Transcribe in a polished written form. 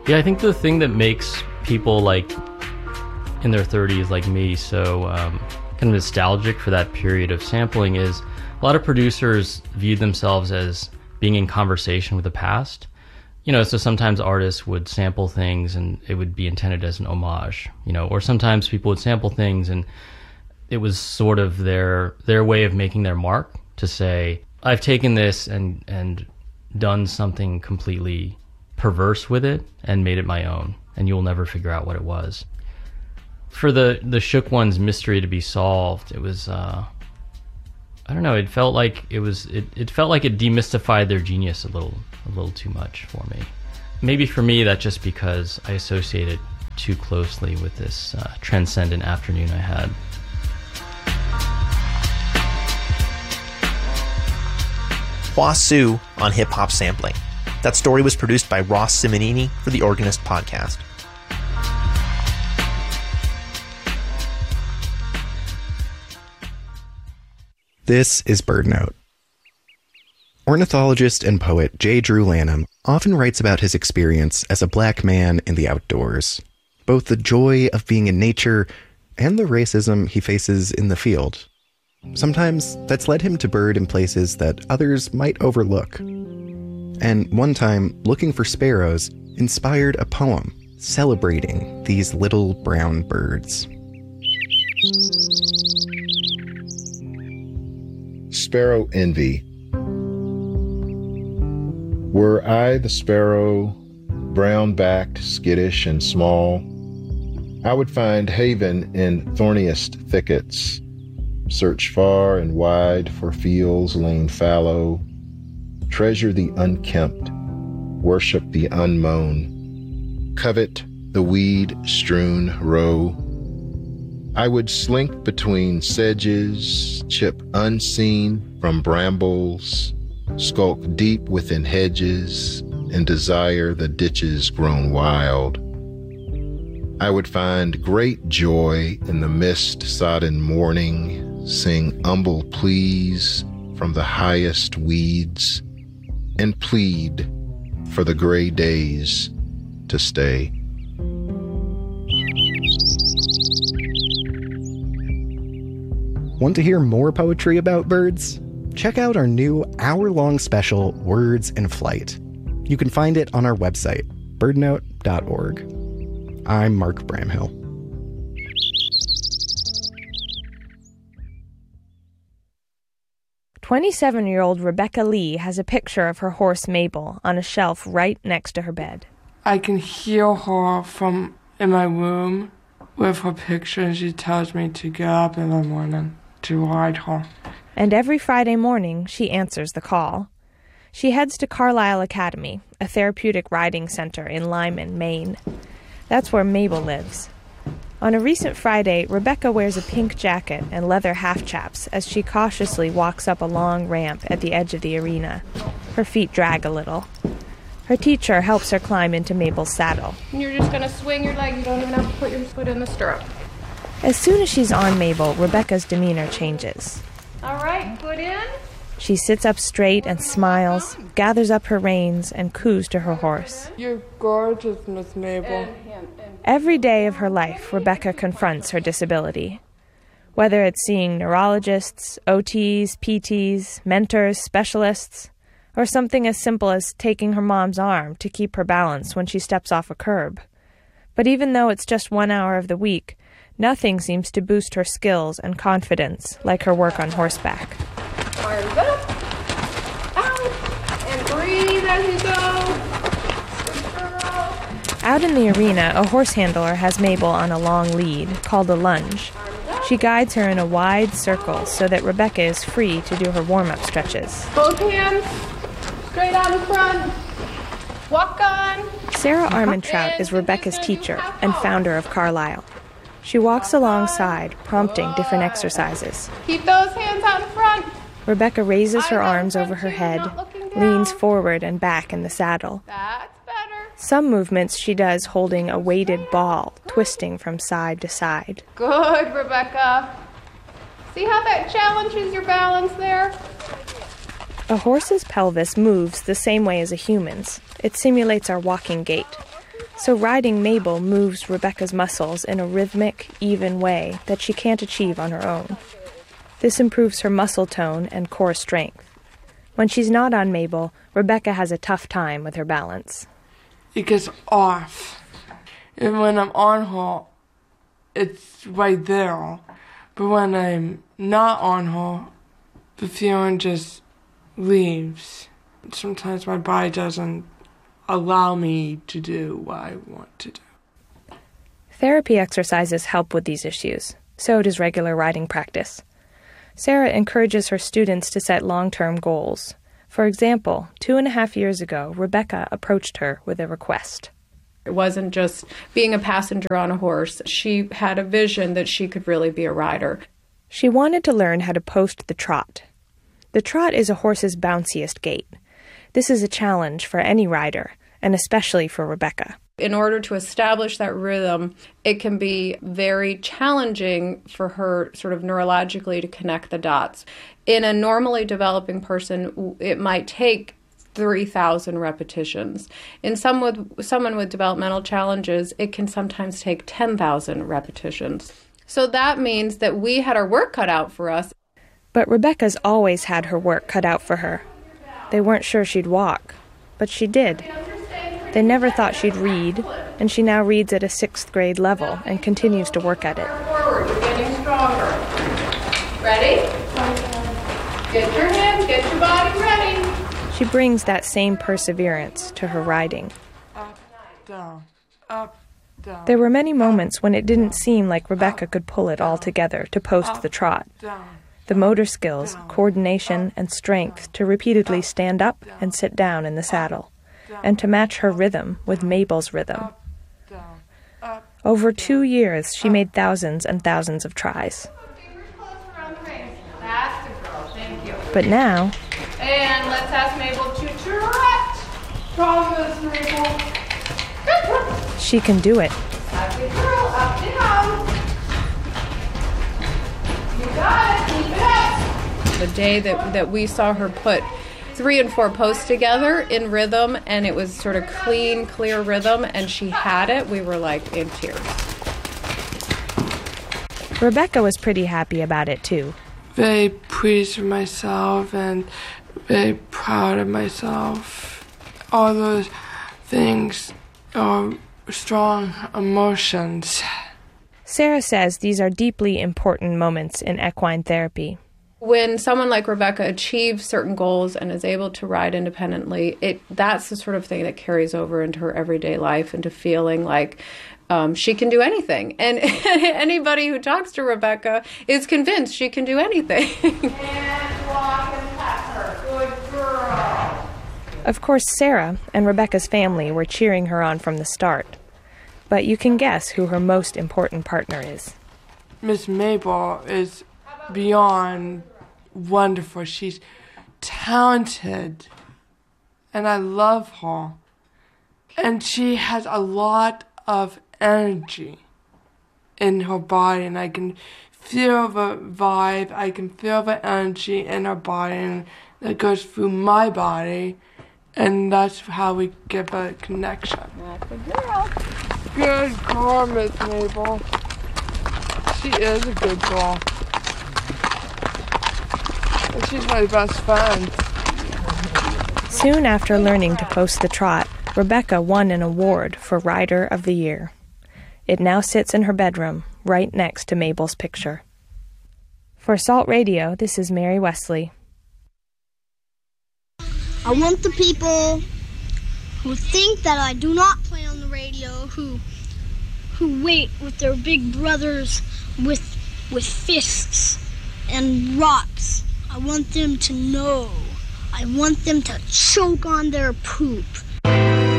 Yeah, I think the thing that makes people like in their 30s like me so kind of nostalgic for that period of sampling is a lot of producers viewed themselves as being in conversation with the past. You know, so sometimes artists would sample things and it would be intended as an homage, you know, or sometimes people would sample things and it was sort of their way of making their mark to say, I've taken this and done something completely perverse with it and made it my own, and you'll never figure out what it was. For the Shook Ones mystery to be solved, it was I don't know, it felt like it felt like it demystified their genius a little too much for me. Maybe for me that's just because I associate it too closely with this transcendent afternoon I had. Hua Su on hip-hop sampling. That story was produced by Ross Simonini for The Organist podcast. This is BirdNote. Ornithologist and poet J. Drew Lanham often writes about his experience as a black man in the outdoors, both the joy of being in nature and the racism he faces in the field. Sometimes that's led him to bird in places that others might overlook. And one time, looking for sparrows inspired a poem celebrating these little brown birds. Sparrow Envy. Were I the sparrow, brown-backed, skittish, and small, I would find haven in thorniest thickets, search far and wide for fields lain fallow, treasure the unkempt, worship the unmown, covet the weed-strewn row. I would slink between sedges, chip unseen from brambles, skulk deep within hedges, and desire the ditches grown wild. I would find great joy in the mist-sodden morning, sing humble pleas from the highest weeds, and plead for the gray days to stay. Want to hear more poetry about birds? Check out our new hour-long special, Words in Flight. You can find it on our website, birdnote.org. I'm Mark Bramhill. "27-year-old Rebecca Lee has a picture of her horse Mabel on a shelf right next to her bed. I can hear her from in my room with her picture, and she tells me to get up in the morning to ride her. And every Friday morning, she answers the call. She heads to Carlisle Academy, a therapeutic riding center in Lyman, Maine. That's where Mabel lives. On a recent Friday, Rebecca wears a pink jacket and leather half-chaps as she cautiously walks up a long ramp at the edge of the arena. Her feet drag a little. Her teacher helps her climb into Mabel's saddle. You're just going to swing your leg. You don't even have to put your foot in the stirrup. As soon as she's on Mabel, Rebecca's demeanor changes. All right, foot in. She sits up straight and smiles, gathers up her reins, and coos to her horse. You're gorgeous, Miss Mabel. Every day of her life, Rebecca confronts her disability. Whether it's seeing neurologists, OTs, PTs, mentors, specialists, or something as simple as taking her mom's arm to keep her balance when she steps off a curb. But even though it's just 1 hour of the week, nothing seems to boost her skills and confidence like her work on horseback. Arms up, out, and breathe as you go. Out in the arena, a horse handler has Mabel on a long lead, called a lunge. She guides her in a wide circle so that Rebecca is free to do her warm-up stretches. Both hands straight out in front. Walk on. Sarah Armentrout is Rebecca's teacher and founder of Carlisle. She walks alongside, prompting different exercises. Keep those hands out in front. Rebecca raises her arms over her head, leans forward and back in the saddle. That's better. Some movements she does holding a weighted ball, twisting from side to side. Good, Rebecca. See how that challenges your balance there? A horse's pelvis moves the same way as a human's. It simulates our walking gait. So riding Mabel moves Rebecca's muscles in a rhythmic, even way that she can't achieve on her own. This improves her muscle tone and core strength. When she's not on Mabel, Rebecca has a tough time with her balance. It gets off. And when I'm on her, it's right there. But when I'm not on her, the feeling just leaves. Sometimes my body doesn't allow me to do what I want to do. Therapy exercises help with these issues. So does regular riding practice. Sarah encourages her students to set long-term goals. For example, 2.5 years ago, Rebecca approached her with a request. It wasn't just being a passenger on a horse. She had a vision that she could really be a rider. She wanted to learn how to post the trot. The trot is a horse's bounciest gait. This is a challenge for any rider, and especially for Rebecca. In order to establish that rhythm, it can be very challenging for her sort of neurologically to connect the dots. In a normally developing person, it might take 3,000 repetitions. In someone with developmental challenges, it can sometimes take 10,000 repetitions. So that means that we had our work cut out for us. But Rebecca's always had her work cut out for her. They weren't sure she'd walk, but she did. They never thought she'd read, and she now reads at a 6th grade level and continues to work at it. Forward, you're getting stronger. Ready? Get your hands, get your body ready. She brings that same perseverance to her riding. Up, down, up, down. There were many moments when it didn't seem like Rebecca could pull it all together to post the trot. The motor skills, coordination, and strength to repeatedly stand up and sit down in the saddle, and to match her rhythm with Mabel's rhythm. Over 2 years, she made thousands and thousands of tries. That's the girl, thank you. But now, And let's ask Mabel to trot. Promise, Mabel. she can do it. That's the girl, up down. You got it, keep it up. The day that we saw her put 3 and 4 posts together in rhythm, and it was sort of clean, clear rhythm, and she had it, we were like in tears. Rebecca was pretty happy about it too. Very pleased with myself and very proud of myself. All those things are strong emotions. Sarah says these are deeply important moments in equine therapy. When someone like Rebecca achieves certain goals and is able to ride independently, that's the sort of thing that carries over into her everyday life, into feeling like she can do anything. And anybody who talks to Rebecca is convinced she can do anything. And walk and pat her. Good girl. Of course, Sarah and Rebecca's family were cheering her on from the start. But you can guess who her most important partner is. Miss Mabel is beyond wonderful. She's talented, and I love her. And she has a lot of energy in her body, and I can feel the vibe, I can feel the energy in her body that goes through my body, and that's how we get a connection. Good girl, Miss Mabel. She is a good girl. And she's my best friend. Soon after learning to post the trot, Rebecca won an award for Rider of the Year. It now sits in her bedroom, right next to Mabel's picture. For Salt Radio, this is Mary Wesley. I want the people who think that I do not play on the radio, who wait with their big brothers with fists and rocks. I want them to know. I want them to choke on their poop.